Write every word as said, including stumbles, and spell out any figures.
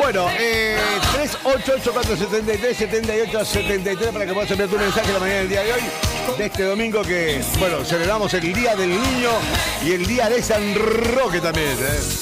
Bueno, eh, tres ocho ocho cuatro siete tres siete ocho siete tres para que puedas enviar tu mensaje la mañana del día de hoy, de este domingo que, bueno, celebramos el Día del Niño y el Día de San Roque también, ¿eh?